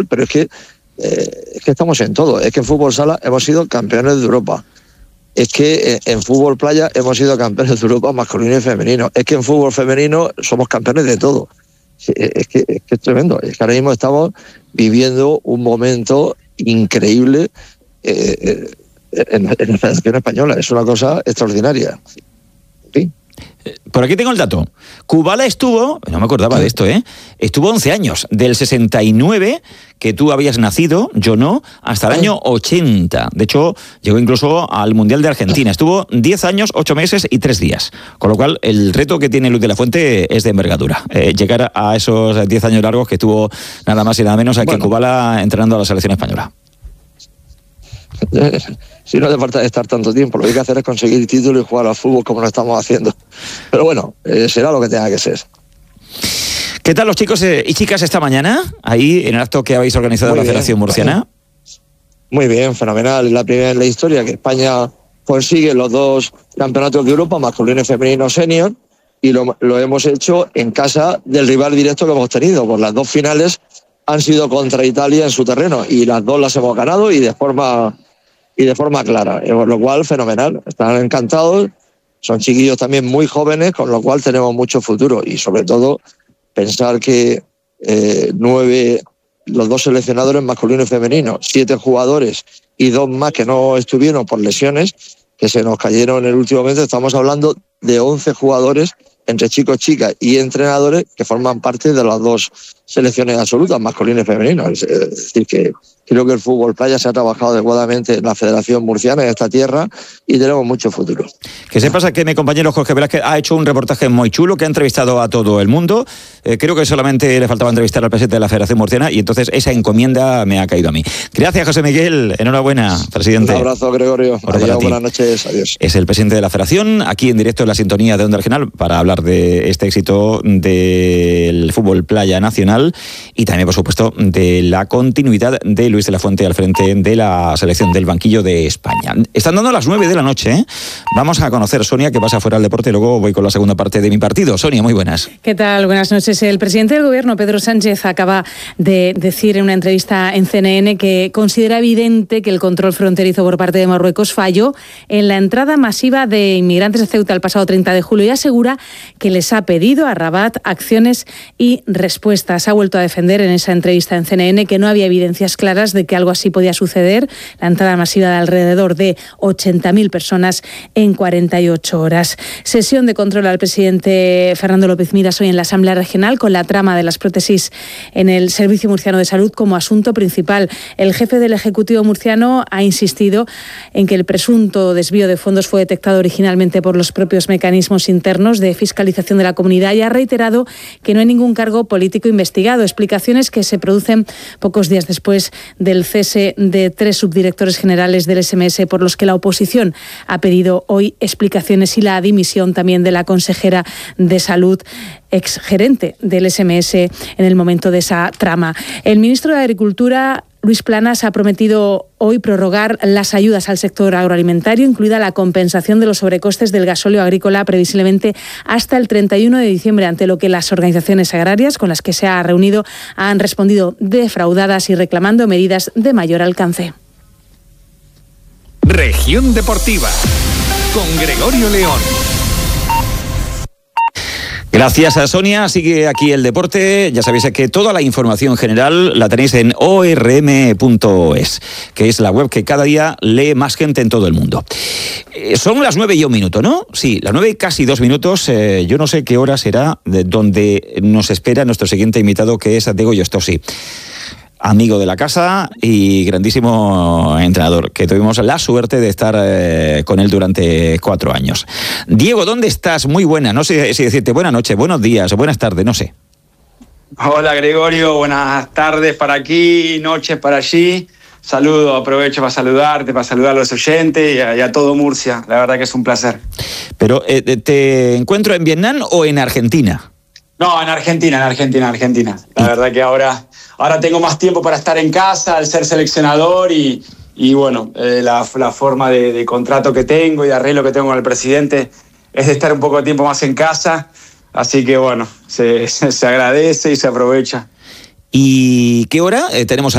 pero es que estamos en todo. Es que en fútbol sala hemos sido campeones de Europa. Es que en fútbol playa hemos sido campeones de Europa masculino y femenino. Es que en fútbol femenino somos campeones de todo. Es que es tremendo. Es que ahora mismo estamos viviendo un momento increíble en la Federación Española. Es una cosa extraordinaria. En fin. Por aquí tengo el dato. Kubala estuvo, no me acordaba de esto, estuvo 11 años, del 69, que tú habías nacido, yo no, hasta el año 80. De hecho, llegó incluso al Mundial de Argentina. Estuvo 10 años, 8 meses y 3 días. Con lo cual, el reto que tiene Luis de la Fuente es de envergadura. Llegar a esos 10 años largos que tuvo nada más y nada menos que Kubala entrenando a la selección española. Si no hace falta estar tanto tiempo, lo que hay que hacer es conseguir título y jugar al fútbol como lo estamos haciendo. Pero bueno, será lo que tenga que ser. ¿Qué tal los chicos y chicas esta mañana, ahí en el acto que habéis organizado en la Federación Murciana? Muy bien, fenomenal. Es la primera en la historia que España consigue los 2 campeonatos de Europa, masculino y femenino senior, y lo hemos hecho en casa del rival directo que hemos tenido. Pues las 2 finales han sido contra Italia en su terreno y las 2 las hemos ganado y de forma clara, por lo cual fenomenal. Están encantados, son chiquillos también muy jóvenes, con lo cual tenemos mucho futuro y sobre todo pensar que 9, los 2 seleccionadores masculino y femenino, 7 jugadores y 2 más que no estuvieron por lesiones que se nos cayeron en el último momento. Estamos hablando de 11 jugadores entre chicos, chicas y entrenadores que forman parte de las 2 selecciones absolutas, masculino y femenino. Es decir, que creo que el fútbol playa se ha trabajado adecuadamente en la Federación Murciana, en esta tierra, y tenemos mucho futuro. Que sepas que mi compañero Jorge Velázquez ha hecho un reportaje muy chulo, que ha entrevistado a todo el mundo. Creo que solamente le faltaba entrevistar al presidente de la Federación Murciana, y entonces esa encomienda me ha caído a mí. Gracias, José Miguel. Enhorabuena, presidente. Un abrazo, Gregorio. Adiós, buenas noches. Adiós. Es el presidente de la Federación, aquí en directo en la sintonía de Onda Regional, para hablar de este éxito del fútbol playa nacional y también, por supuesto, de la continuidad de Luis de la Fuente al frente de la selección del banquillo de España. Están dando las 9 de la noche. Vamos a conocer, Sonia, que pasa fuera del deporte, y luego voy con la segunda parte de mi partido. Sonia, muy buenas. ¿Qué tal? Buenas noches. El presidente del Gobierno, Pedro Sánchez, acaba de decir en una entrevista en CNN que considera evidente que el control fronterizo por parte de Marruecos falló en la entrada masiva de inmigrantes a Ceuta el pasado 30 de julio y asegura que les ha pedido a Rabat acciones y respuestas. Ha vuelto a defender en esa entrevista en CNN que no había evidencias claras de que algo así podía suceder. La entrada masiva de alrededor de 80.000 personas en 48 horas. Sesión de control al presidente Fernando López Miras hoy en la Asamblea Regional con la trama de las prótesis en el Servicio Murciano de Salud como asunto principal. El jefe del Ejecutivo murciano ha insistido en que el presunto desvío de fondos fue detectado originalmente por los propios mecanismos internos de fiscalización de la comunidad y ha reiterado que no hay ningún cargo político investigado. Explicaciones que se producen pocos días después del cese de 3 subdirectores generales del SMS, por los que la oposición ha pedido hoy explicaciones, y la dimisión también de la consejera de Salud, exgerente del SMS en el momento de esa trama. El ministro de Agricultura, Luis Planas, ha prometido hoy prorrogar las ayudas al sector agroalimentario, incluida la compensación de los sobrecostes del gasóleo agrícola, previsiblemente hasta el 31 de diciembre, ante lo que las organizaciones agrarias con las que se ha reunido han respondido defraudadas y reclamando medidas de mayor alcance. Región Deportiva, con Gregorio León. Gracias a Sonia. Sigue aquí el deporte. Ya sabéis que toda la información general la tenéis en orm.es, que es la web que cada día lee más gente en todo el mundo. Son las 9 y 1 minuto, ¿no? Sí, las 9 y casi 2 minutos. Yo no sé qué hora será de donde nos espera nuestro siguiente invitado, que es Diego Yostosi, amigo de la casa y grandísimo entrenador, que tuvimos la suerte de estar con él durante 4 años. Diego, ¿dónde estás? Muy buena, no sé si decirte buena noche, buenos días o buenas tardes, no sé. Hola Gregorio, buenas tardes para aquí, noches para allí. Saludo, aprovecho para saludarte, para saludar a los oyentes y a todo Murcia. La verdad que es un placer. Pero, ¿te encuentro en Vietnam o en Argentina? No, en Argentina. La verdad que ahora tengo más tiempo para estar en casa, al ser seleccionador y bueno, la forma de contrato que tengo y de arreglo que tengo con el presidente es de estar un poco de tiempo más en casa. Así que bueno, se agradece y se aprovecha. ¿Y qué hora tenemos